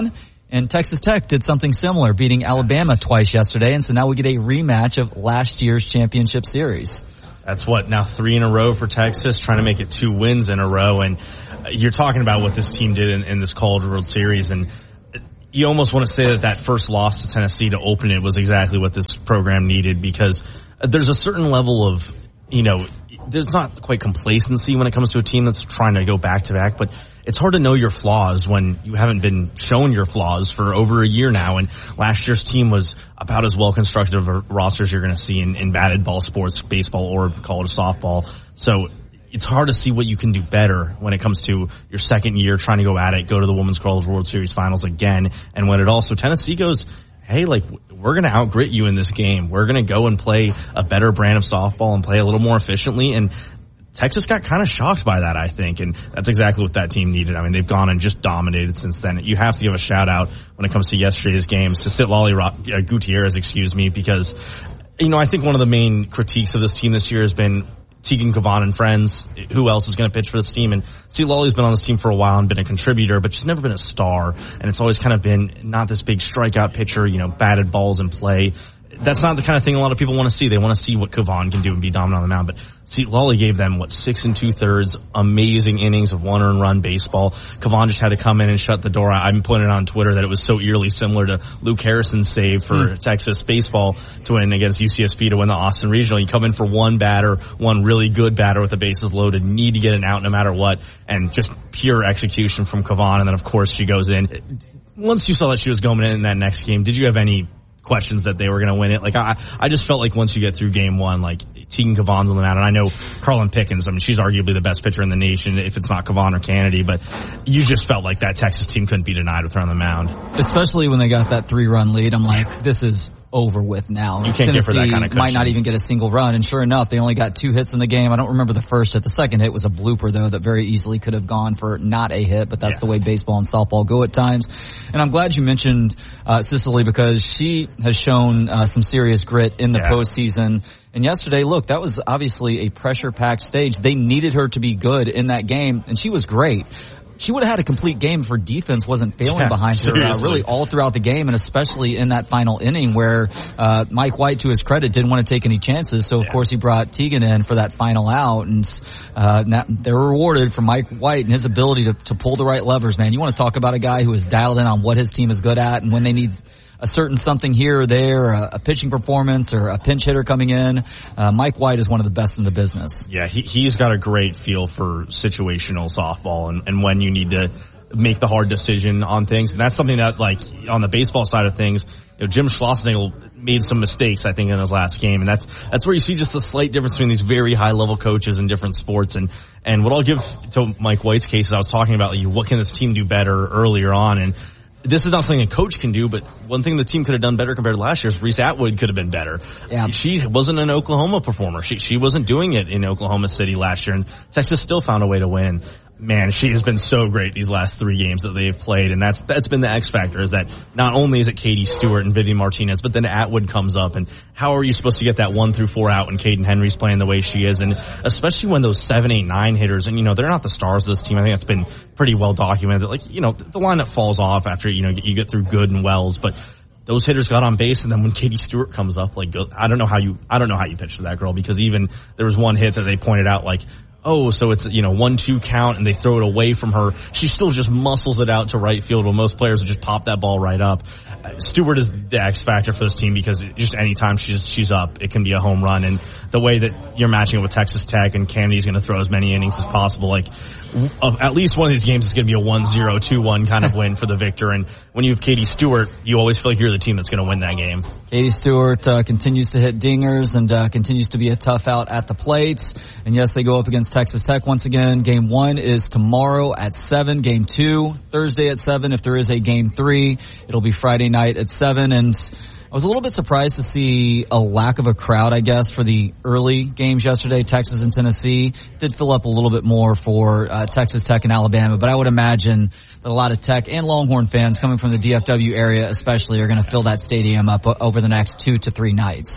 And Texas Tech did something similar, beating Alabama twice yesterday, and so now we get a rematch of last year's championship series. That's what, now three in a row for Texas, trying to make it two wins in a row. And you're talking about what this team did in, in this College World Series, and you almost want to say that that first loss to Tennessee to open it was exactly what this program needed, because there's a certain level of, you know, there's not quite complacency when it comes to a team that's trying to go back to back, but it's hard to know your flaws when you haven't been shown your flaws for over a year now. And last year's team was about as well constructed of a roster as you're going to see in, in batted ball sports, baseball or college softball. So it's hard to see what you can do better when it comes to your second year trying to go at it, go to the Women's College World Series finals again. And when it also, Tennessee goes, hey, like, we're going to outgrit you in this game. We're going to go and play a better brand of softball and play a little more efficiently. And Texas got kind of shocked by that, I think, and that's exactly what that team needed. I mean, they've gone and just dominated since then. You have to give a shout-out when it comes to yesterday's games to Citlali uh, Gutierrez, excuse me, because, you know, I think one of the main critiques of this team this year has been Tegan Kavan and friends. Who else is going to pitch for this team? And Citlali's been on this team for a while and been a contributor, but she's never been a star, and it's always kind of been not this big strikeout pitcher, you know, batted balls in play. That's not the kind of thing a lot of people want to see. They want to see what Kavan can do and be dominant on the mound. But Citlali gave them, what, six and two-thirds, amazing innings of one-earned-run baseball. Kavan just had to come in and shut the door. I've been putting it on Twitter that it was so eerily similar to Luke Harrison's save for mm. Texas baseball to win against U C S B to win the Austin Regional. You come in for one batter, one really good batter with the bases loaded, need to get an out no matter what, and just pure execution from Kavan. And then, of course, she goes in. Once you saw that she was going in in that next game, did you have any questions that they were going to win it? Like, I, I just felt like once you get through game one, like, Tegan Kavan's on the mound, and I know Carlin Pickens, I mean, she's arguably the best pitcher in the nation if it's not Kavan or Kennedy, but you just felt like that Texas team couldn't be denied with her on the mound. Especially when they got that three-run lead, I'm like, this is over with now. You can't Tennessee give her that kind of cushion. Might not even get a single run, and sure enough, they only got two hits in the game. I don't remember the first hit. The second hit was a blooper, though, that very easily could have gone for not a hit, but that's yeah. the way baseball and softball go at times. And I'm glad you mentioned uh, Cicely, because she has shown uh, some serious grit in the yeah. postseason. And yesterday, look, that was obviously a pressure-packed stage. They needed her to be good in that game, and she was great. She would have had a complete game if her defense wasn't failing yeah, behind her uh, really all throughout the game, and especially in that final inning where uh Mike White, to his credit, didn't want to take any chances. So, of yeah. course, he brought Tegan in for that final out, and uh they were rewarded for Mike White and his ability to, to pull the right levers, man. You want to talk about a guy who is dialed in on what his team is good at and when they need a certain something here or there, a, a pitching performance or a pinch hitter coming in. Uh, Mike White is one of the best in the business. Yeah, he, he's got a great feel for situational softball and, and when you need to make the hard decision on things. And that's something that, like, on the baseball side of things, you know, Jim Schlossnagle made some mistakes, I think, in his last game. And that's, that's where you see just the slight difference between these very high level coaches in different sports. And, and what I'll give to Mike White's case is I was talking about, like, what can this team do better earlier on, and this is not something a coach can do, but one thing the team could have done better compared to last year is Reese Atwood could have been better. Yeah. She wasn't an Oklahoma performer. She she wasn't doing it in Oklahoma City last year, and Texas still found a way to win. Man, she has been so great these last three games that they've played, and that's that's been the X factor, is that not only is it Katie Stewart and Vivian Martinez, but then Atwood comes up, and how are you supposed to get that one through four out when Caden Henry's playing the way she is, and especially when those seven, eight, nine hitters, and you know, they're not the stars of this team. I think that's been pretty well documented, that, like, you know, the lineup falls off after, you know, you get through Good and Wells, but those hitters got on base, and then when Katie Stewart comes up, like, I don't know how you, I don't know how you pitch to that girl, because even there was one hit that they pointed out, like, oh, so it's, you know, one two count and they throw it away from her. She still just muscles it out to right field when most players would just pop that ball right up. Uh, Stewart is the X factor for this team, because just anytime she's she's up, it can be a home run. And the way that you're matching it with Texas Tech, and Kennedy's going to throw as many innings as possible, like, of at least one of these games is going to be a one zero, two one kind of win for the victor. And when you have Katie Stewart, you always feel like you're the team that's going to win that game. Katie Stewart uh, continues to hit dingers and uh, continues to be a tough out at the plate. And yes, they go up against Texas Tech once again. Game one is tomorrow at seven. Game two, Thursday at seven. If there is a game three, it'll be Friday night at seven. And I was a little bit surprised to see a lack of a crowd, I guess, for the early games yesterday, Texas and Tennessee. It did fill up a little bit more for uh, Texas Tech and Alabama, but I would imagine that a lot of Tech and Longhorn fans coming from the D F W area especially are going to fill that stadium up over the next two to three nights.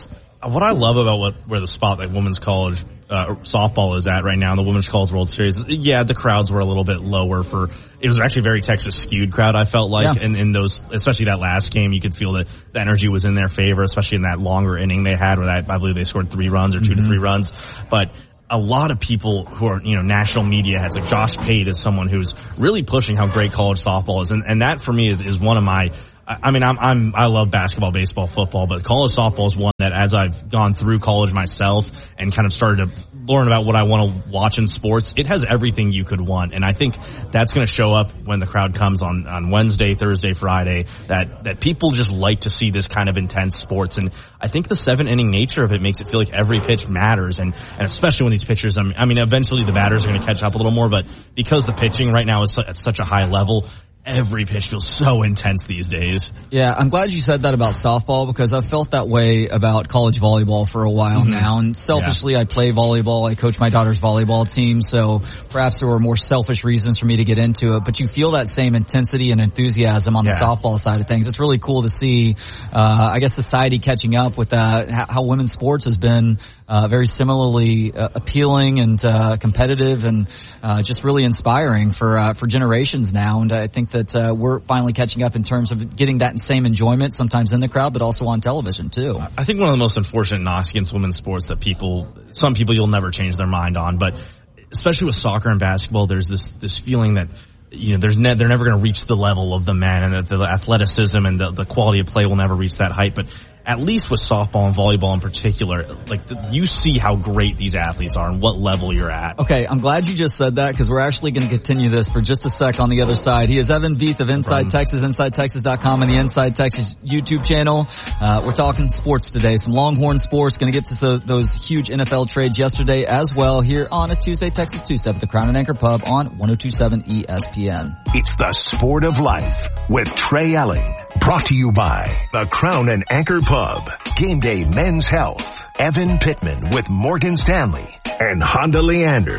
what I love about what where the spot like women's college uh, softball is at right now in the Women's College World Series, yeah, the crowds were a little bit lower for. It was actually a very Texas skewed crowd. I felt like, yeah. in, in those, especially that last game, you could feel that the energy was in their favor, especially in that longer inning they had, where that I believe they scored three runs or two mm-hmm. to three runs, but. A lot of people who are, you know, national media heads, like Josh Pate is someone who's really pushing how great college softball is. And, and that for me is, is one of my, I mean, I'm, I'm, I love basketball, baseball, football, but college softball is one that as I've gone through college myself and kind of started to learn about what I want to watch in sports, it has everything you could want. And I think that's going to show up when the crowd comes on, on Wednesday, Thursday, Friday, that, that people just like to see this kind of intense sports. And I think the seven inning nature of it makes it feel like every pitch matters. And, and especially when these pitchers, I mean, I mean, eventually the batters are going to catch up a little more, but because the pitching right now is at such a high level, every pitch feels so intense these days. Yeah, I'm glad you said that about softball because I've felt that way about college volleyball for a while mm-hmm. now. And selfishly, yeah. I play volleyball. I coach my daughter's volleyball team. So perhaps there were more selfish reasons for me to get into it. But you feel that same intensity and enthusiasm on yeah. the softball side of things. It's really cool to see, uh, I guess, society catching up with that, how women's sports has been Uh, very similarly uh, appealing and uh, competitive and uh, just really inspiring for uh, for generations now. And I think that uh, we're finally catching up in terms of getting that same enjoyment, sometimes in the crowd, but also on television too. I think one of the most unfortunate knocks against women's sports that people, some people you'll never change their mind on, but especially with soccer and basketball, there's this this feeling that you know, there's ne- they're never going to reach the level of the men, and that the athleticism and the, the quality of play will never reach that height. But at least with softball and volleyball in particular, like the, you see how great these athletes are and what level you're at. Okay, I'm glad you just said that because we're actually going to continue this for just a sec on the other side. He is Evan Veith of Inside Texas, inside texas dot com, and the Inside Texas YouTube channel. Uh, we're talking sports today, some Longhorn sports. Going to get to the, those huge N F L trades yesterday as well here on a Tuesday, Texas two-step at the Crown and Anchor Pub on one oh two point seven E S P N. It's the Sport of Life with Trey Elling. Brought to you by the Crown and Anchor Pub, Game Day Men's Health, Evan Pittman with Morgan Stanley, and Honda Leander.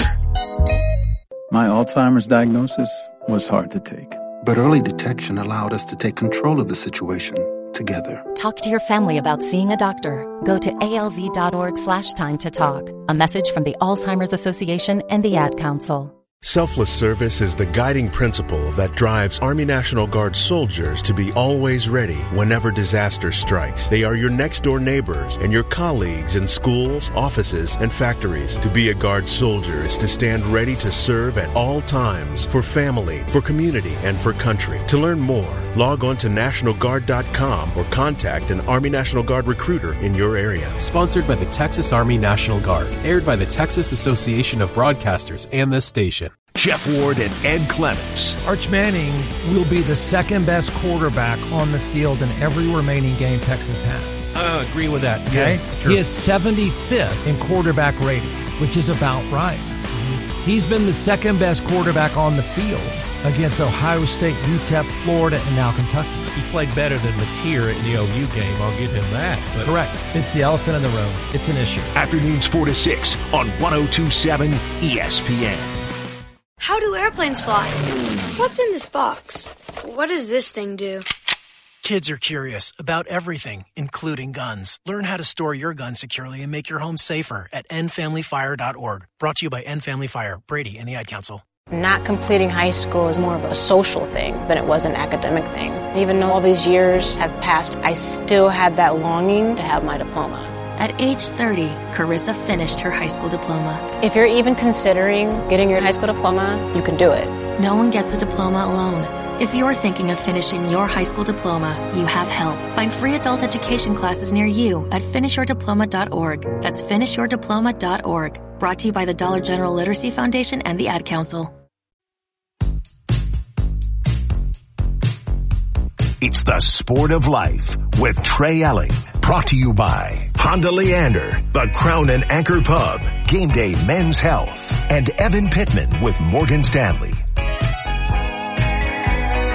My Alzheimer's diagnosis was hard to take, but early detection allowed us to take control of the situation together. Talk to your family about seeing a doctor. Go to alz.org slash time to talk. A message from the Alzheimer's Association and the Ad Council. Selfless service is the guiding principle that drives Army National Guard soldiers to be always ready whenever disaster strikes. They are your next-door neighbors and your colleagues in schools, offices, and factories. To be a Guard soldier is to stand ready to serve at all times for family, for community, and for country. To learn more, log on to National Guard dot com or contact an Army National Guard recruiter in your area. Sponsored by the Texas Army National Guard. Aired by the Texas Association of Broadcasters and this station. Jeff Ward and Ed Clements. Arch Manning will be the second best quarterback on the field in every remaining game Texas has. I agree with that. Okay? Yeah, sure. He is seventy-fifth in quarterback rating, which is about right. Mm-hmm. He's been the second best quarterback on the field against Ohio State, U T E P, Florida, and now Kentucky. He played better than Mateer in the O U game. I'll give him that. But correct. It's the elephant in the room. It's an issue. Afternoons four to six on one oh two point seven E S P N. How do airplanes fly? What's in this box? What does this thing do? Kids are curious about everything, including guns. Learn how to store your gun securely and make your home safer at end family fire dot org. Brought to you by End Family Fire, Brady, and the Ad Council. Not completing high school is more of a social thing than it was an academic thing. Even though all these years have passed, I still had that longing to have my diploma. At age thirty, Carissa finished her high school diploma. If you're even considering getting your high school diploma, you can do it. No one gets a diploma alone. If you're thinking of finishing your high school diploma, you have help. Find free adult education classes near you at finish your diploma dot org. That's finish your diploma dot org. Brought to you by the Dollar General Literacy Foundation and the Ad Council. It's the Sport of Life with Trey Elling. Brought to you by Honda Leander, the Crown and Anchor Pub, Game Day Men's Health, and Evan Pittman with Morgan Stanley.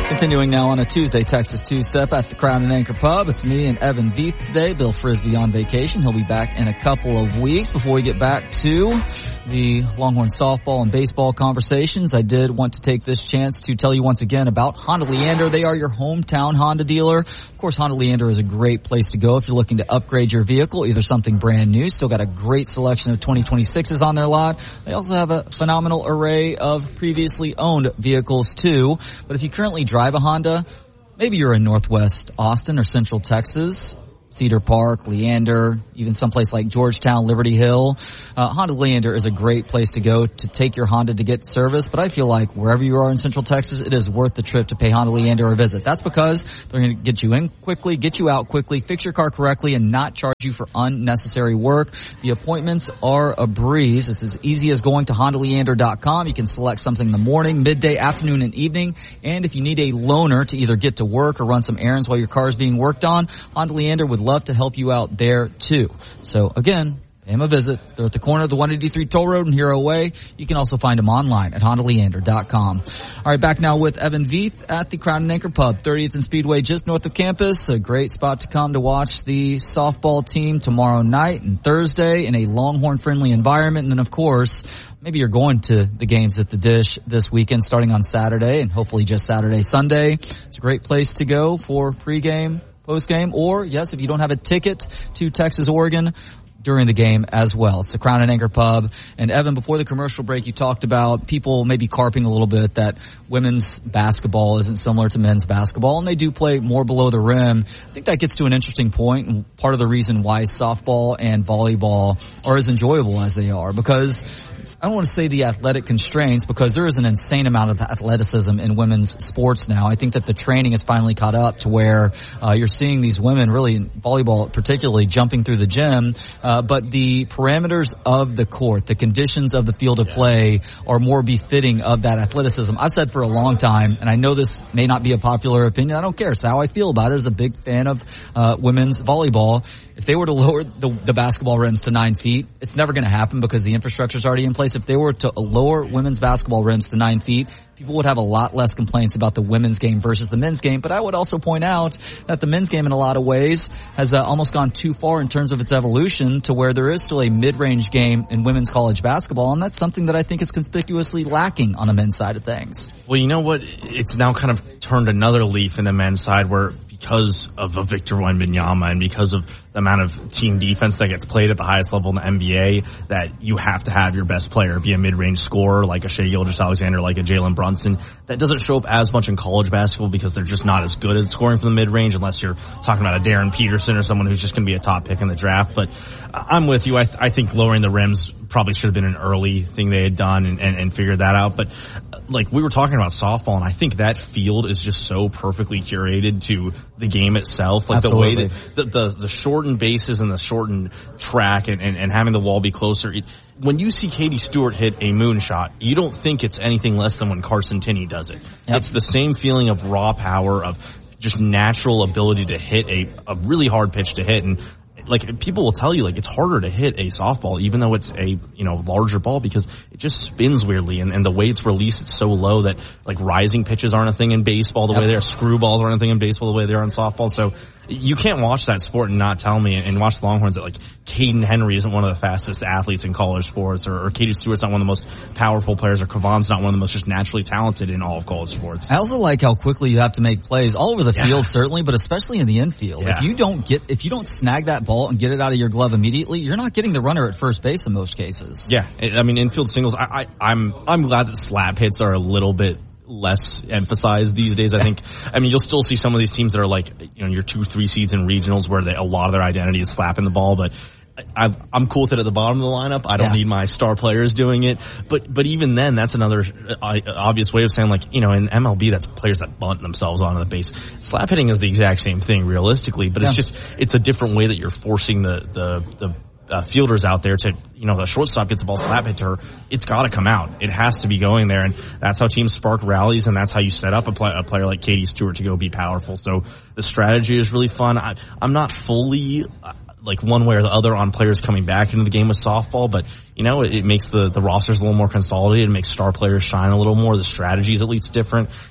Continuing now on a Tuesday Texas two-step at the Crown and Anchor Pub. It's me and Evan Veith today. Bill Frisbee on vacation. He'll be back in a couple of weeks. Before we get back to the Longhorn softball and baseball conversations, I did want to take this chance to tell you once again about Honda Leander. They are your hometown Honda dealer. Of course, Honda Leander is a great place to go if you're looking to upgrade your vehicle, either something brand new. Still got a great selection of twenty twenty-sixes on their lot. They also have a phenomenal array of previously owned vehicles too. But if you currently drive a Honda, maybe you're in Northwest Austin or Central Texas, Cedar Park, Leander, even someplace like Georgetown, Liberty Hill. Uh, Honda Leander is a great place to go to take your Honda to get service, but I feel like wherever you are in Central Texas, it is worth the trip to pay Honda Leander a visit. That's because they're going to get you in quickly, get you out quickly, fix your car correctly, and not charge you for unnecessary work. The appointments are a breeze. It's as easy as going to honda leander dot com. You can select something in the morning, midday, afternoon, and evening. And if you need a loaner to either get to work or run some errands while your car is being worked on, Honda Leander would love to help you out there too. So again, pay them a visit. They're at the corner of the one eighty-three Toll Road and Hero Way. You can also find them online at honda leander dot com. All right, back now with Evan Veith at the Crown and Anchor Pub, thirtieth and Speedway, just north of campus. A great spot to come to watch the softball team tomorrow night and Thursday in a Longhorn-friendly environment. And then, of course, maybe you're going to the games at the Dish this weekend starting on Saturday and hopefully just Saturday, Sunday. It's a great place to go for pregame, postgame, or, yes, if you don't have a ticket to Texas, Oregon, during the game as well. It's the Crown and Anchor Pub. And Evan, before the commercial break, you talked about people maybe carping a little bit that women's basketball isn't similar to men's basketball, and they do play more below the rim. I think that gets to an interesting point, and part of the reason why softball and volleyball are as enjoyable as they are, because I don't want to say the athletic constraints, because there is an insane amount of athleticism in women's sports now. I think that the training has finally caught up to where uh, you're seeing these women, really in volleyball particularly, jumping through the gym. Uh, but the parameters of the court, the conditions of the field of play are more befitting of that athleticism. I've said for a long time, and I know this may not be a popular opinion, I don't care. It's how I feel about it as a big fan of uh, women's volleyball. If they were to lower the, the basketball rims to nine feet, it's never going to happen because the infrastructure is already in place. If they were to lower women's basketball rims to nine feet, people would have a lot less complaints about the women's game versus the men's game. But I would also point out that the men's game in a lot of ways has uh, almost gone too far in terms of its evolution to where there is still a mid-range game in women's college basketball, and that's something that I think is conspicuously lacking on the men's side of things. Well, you know what? It's now kind of turned another leaf in the men's side where because of a Victor Wembanyama and because of the amount of team defense that gets played at the highest level in the N B A, that you have to have your best player be a mid-range scorer like a Shai Gilgeous-Alexander, like a Jalen Brunson. That doesn't show up as much in college basketball because they're just not as good at scoring from the mid-range unless you're talking about a Darren Peterson or someone who's just going to be a top pick in the draft. But I'm with you. I, th- I think lowering the rims probably should have been an early thing they had done and, and, and figured that out. But like we were talking about softball, and I think that field is just so perfectly curated to the game itself. Like Absolutely. the way that the, the, the shortened bases and the shortened track and, and, and having the wall be closer. It, when you see Katie Stewart hit a moonshot, you don't think it's anything less than when Carson Tinney does it. Yep. It's the same feeling of raw power, of just natural ability to hit a, a really hard pitch to hit. And like people will tell you, like it's harder to hit a softball, even though it's a you know larger ball, because it just spins weirdly, and, and the way it's released is so low that like rising pitches aren't a thing in baseball the yep. way they are. Screwballs aren't a thing in baseball the way they are in softball. So you can't watch that sport and not tell me and watch the Longhorns that like Caden Henry isn't one of the fastest athletes in college sports, or, or Katie Stewart's not one of the most powerful players, or Kavan's not one of the most just naturally talented in all of college sports. I also like how quickly you have to make plays all over the yeah. field, certainly, but especially in the infield. Yeah. If you don't get, if you don't snag that ball and get it out of your glove immediately, you're not getting the runner at first base in most cases. Yeah, I mean infield singles. I, I I'm I'm glad that slap hits are a little bit less emphasized these days. I think, I mean, you'll still see some of these teams that are like, you know, your two, three seeds in regionals where they, a lot of their identity is slapping the ball, but I, I'm cool with it at the bottom of the lineup. I don't yeah. need my star players doing it. But, but even then, that's another uh, obvious way of saying, like, you know, in M L B, that's players that bunt themselves onto the base. Slap hitting is the exact same thing realistically, but yeah. it's just, it's a different way that you're forcing the, the, the, Uh, fielders out there to, you know, the shortstop gets the ball slap hit to her, it's got to come out. It has to be going there, and that's how teams spark rallies, and that's how you set up a, play, a player like Katie Stewart to go be powerful. So the strategy is really fun. I, I'm not fully uh, like one way or the other on players coming back into the game with softball, but you know, it, it makes the, the rosters a little more consolidated. It makes star players shine a little more. The strategy is at least different.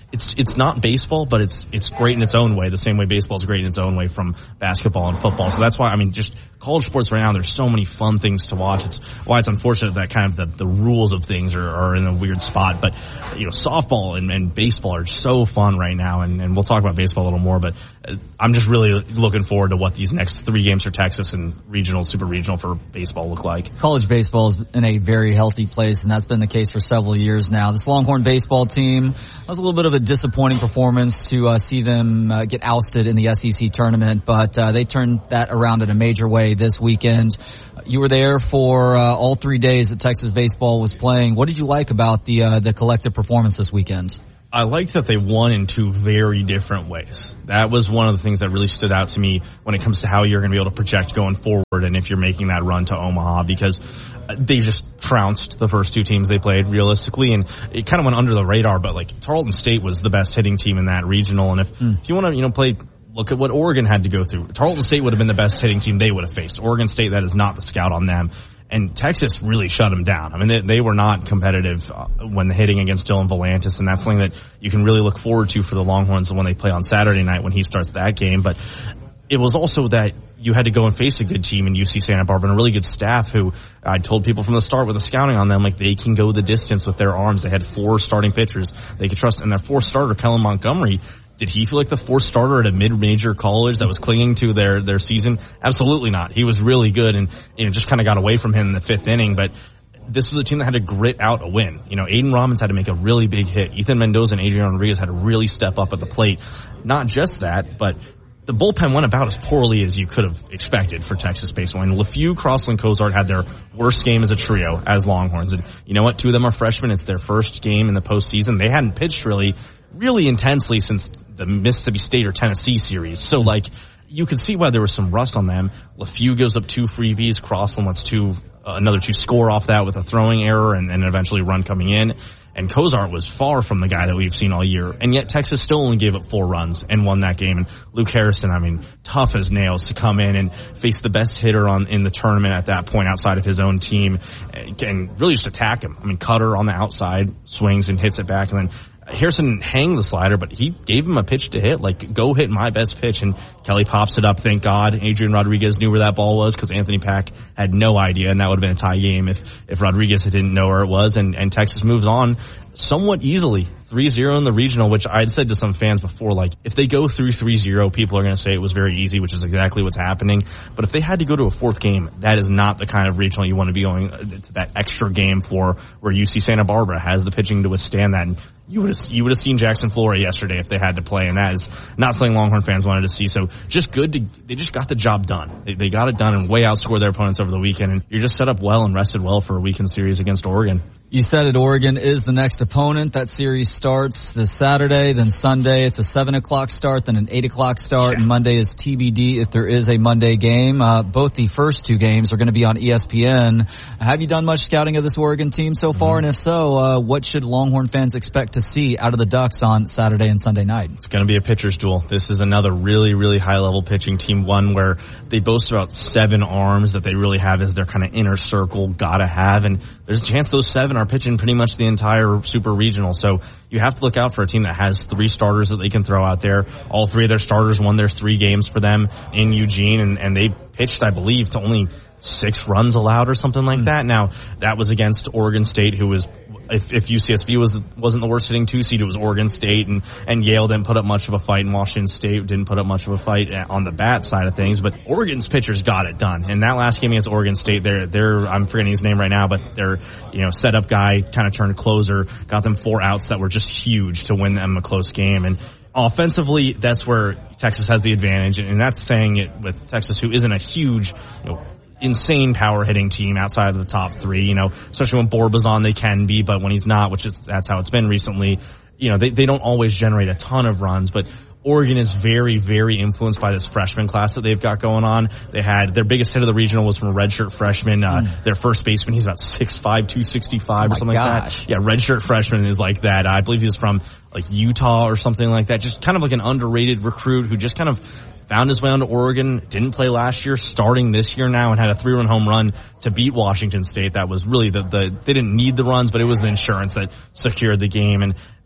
it's it's not baseball, but it's it's great in its own way, the same way baseball is great in its own way from basketball and football. So that's why, I mean, just college sports right now, there's so many fun things to watch. It's why it's unfortunate that kind of the, the rules of things are, are in a weird spot. But, you know, softball and, and baseball are so fun right now, and, and we'll talk about baseball a little more, but I'm just really looking forward to what these next three games for Texas and regional, super regional for baseball look like. College baseball is in a very healthy place, and that's been the case for several years now. This Longhorn baseball team was a little bit of a disappointing performance to uh, see them uh, get ousted in the S E C tournament, but uh, they turned that around in a major way this weekend. You were there for uh, all three days that Texas baseball was playing. What did you like about the uh, the collective performance this weekend? I liked that they won in two very different ways. That was one of the things that really stood out to me when it comes to how you're going to be able to project going forward and if you're making that run to Omaha, because they just trounced the first two teams they played realistically, and it kind of went under the radar, but like Tarleton State was the best hitting team in that regional, and if, mm. if you want to, you know, play, look at what Oregon had to go through. Tarleton State would have been the best hitting team they would have faced. Oregon State, that is not the scout on them. And Texas really shut them down. I mean, they, they were not competitive uh, when hitting against Dylan Volantis, and that's something that you can really look forward to for the Longhorns when they play on Saturday night when he starts that game. But it was also that you had to go and face a good team in U C Santa Barbara and a really good staff who I told people from the start with the scouting on them, like, they can go the distance with their arms. They had four starting pitchers they could trust, and their fourth starter, Kellen Montgomery, did he feel like the fourth starter at a mid-major college that was clinging to their, their season? Absolutely not. He was really good and, you know, just kind of got away from him in the fifth inning, but this was a team that had to grit out a win. You know, Aiden Robbins had to make a really big hit. Ethan Mendoza and Adrian Rodriguez had to really step up at the plate. Not just that, but the bullpen went about as poorly as you could have expected for Texas baseball. And LeFew, Crossland, Cozart had their worst game as a trio as Longhorns. And you know what? Two of them are freshmen. It's their first game in the postseason. They hadn't pitched really, really intensely since the Mississippi State or Tennessee series. So, like, you could see why there was some rust on them. LeFew goes up two freebies. Crossland lets two, uh, another two score off that with a throwing error and then eventually a run coming in. And Cozart was far from the guy that we've seen all year. And yet Texas still only gave up four runs and won that game. And Luke Harrison, I mean, tough as nails to come in and face the best hitter on in the tournament at that point outside of his own team and really just attack him. I mean, Cutter on the outside swings and hits it back, and then Harrison didn't hang the slider, but he gave him a pitch to hit, like, go hit my best pitch, and Kelly pops it up, thank God. Adrian Rodriguez knew where that ball was because Anthony Pack had no idea, and that would have been a tie game if, if Rodriguez didn't know where it was, and, and Texas moves on somewhat easily, three zero in the regional, which I'd said to some fans before, like, if they go through three zero, people are going to say it was very easy, which is exactly what's happening. But if they had to go to a fourth game, that is not the kind of regional you want to be going to that extra game for, where U C Santa Barbara has the pitching to withstand that. And you would have, you would have seen Jackson Flora yesterday if they had to play, and that is not something Longhorn fans wanted to see. So just good to, they just got the job done. They, they got it done and way outscored their opponents over the weekend, and you're just set up well and rested well for a weekend series against Oregon. You said it, Oregon is the next opponent. That series starts this Saturday, then Sunday. It's a seven o'clock start, then an eight o'clock start, and Monday is T B D if there is a Monday game. Uh, both the first two games are going to be on E S P N. Have you done much scouting of this Oregon team so far? Mm-hmm. And if so, uh, what should Longhorn fans expect to see out of the Ducks on Saturday and Sunday night? It's going to be a pitcher's duel. This is another really, really high-level pitching team, one where they boast about seven arms that they really have as their kind of inner circle, gotta have, and there's a chance those seven are pitching pretty much the entire super regional. So you have to look out for a team that has three starters that they can throw out there. All three of their starters won their three games for them in Eugene, and, and they pitched, I believe, to only six runs allowed or something like mm. that. Now, that was against Oregon State, who was, if, if U C S B was, wasn't the worst hitting two seed, it was Oregon State, and, and Yale didn't put up much of a fight, and Washington State didn't put up much of a fight on the bat side of things, but Oregon's pitchers got it done. And that last game against Oregon State, they're, they're, I'm forgetting his name right now, but their, you know, setup guy kind of turned closer, got them four outs that were just huge to win them a close game. And offensively, that's where Texas has the advantage, and that's saying it with Texas, who isn't a huge, you know, insane power hitting team outside of the top three, you know, especially when Borba's on, they can be, but when he's not, which is, that's how it's been recently, you know, they, they don't always generate a ton of runs, but Oregon is very, very influenced by this freshman class that they've got going on. They had, their biggest hit of the regional was from a redshirt freshman, uh, mm. their first baseman, he's about six five, two sixty-five oh or something gosh. like that. Yeah, redshirt freshman is like that. I believe he was from like Utah or something like that. Just kind of like an underrated recruit who just kind of found his way onto Oregon, didn't play last year, starting this year now, and had a three-run home run to beat Washington State. That was really the, the, they didn't need the runs, but it was the insurance that secured the game. And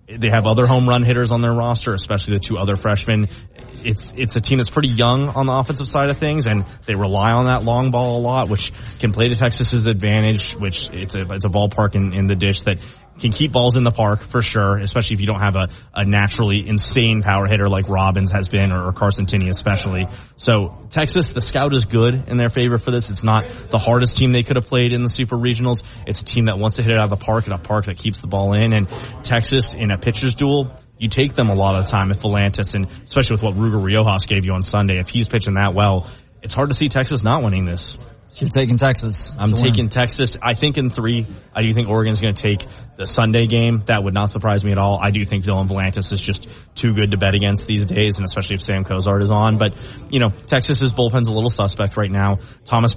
They have other home run hitters on their roster, especially the two other freshmen. It's it's a team that's pretty young on the offensive side of things, and they rely on that long ball a lot, which can play to Texas's advantage, which it's a it's a ballpark in, in the dish that can keep balls in the park for sure, especially if you don't have a, a naturally insane power hitter like Robbins has been, or, or Carson Tinney especially. So Texas, the scout is good in their favor for this. It's not the hardest team they could have played in the Super Regionals. It's a team that wants to hit it out of the park, at a park that keeps the ball in. And Texas, in a pitcher's duel, you take them a lot of the time if Volantis, and especially with what Ruger Riojas gave you on Sunday, if he's pitching that well, it's hard to see Texas not winning this. So you're taking Texas. I'm taking win. Texas. I think in three, I do think Oregon's going to take the Sunday game. That would not surprise me at all. I do think Dylan Volantis is just too good to bet against these days, and especially if Sam Cozart is on. But, you know, Texas's bullpen's a little suspect right now. Thomas